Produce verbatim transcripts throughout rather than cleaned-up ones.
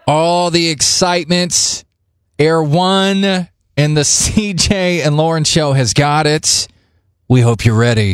All the excitement. Air One and the C J and Lauren show has got it. We hope you're ready.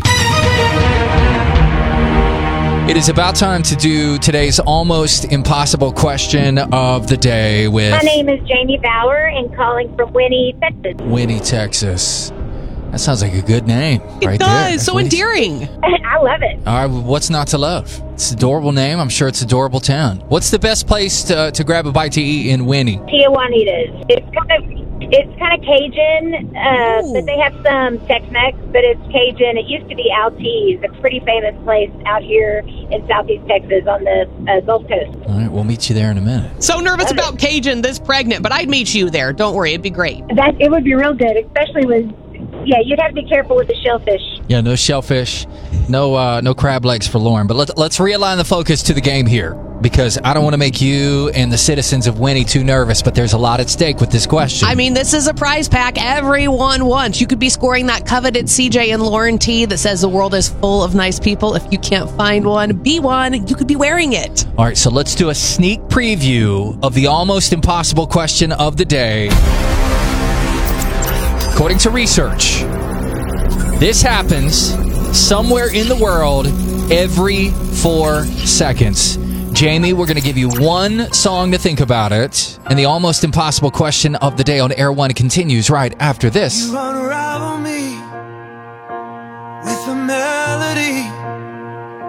It is about time to do today's almost impossible question of the day with... My name is Jamie Bauer and calling from Winnie, Texas. Winnie, Texas. That sounds like a good name It right does. there. So Winnie- endearing. I love it. All right, what's not to love? It's an adorable name. I'm sure it's an adorable town. What's the best place to, to grab a bite to eat in Winnie? Tia Juanita's. It's kind of it's kind of Cajun, uh, Ooh. but they have some Tex-Mex, but it's Cajun. It used to be Altee's, a pretty famous place out here in Southeast Texas on the uh, Gulf Coast. All right, we'll meet you there in a minute. So nervous about Cajun this pregnant, but I'd meet you there. Don't worry, it'd be great. That it would be real good, especially with yeah. You'd have to be careful with the shellfish. Yeah, no shellfish, no uh, no crab legs for Lauren. But let's let's realign the focus to the game here, because I don't want to make you and the citizens of Winnie too nervous, but there's a lot at stake with this question. I mean, this is a prize pack everyone wants. You could be scoring that coveted C J and Lauren tee that says the world is full of nice people. If you can't find one, be one. You could be wearing it. All right, so let's do a sneak preview of the almost impossible question of the day. According to research, this happens somewhere in the world every four seconds. Jamie, we're going to give you one song to think about it, and the almost impossible question of the day on Air One continues right after this. You wanna ride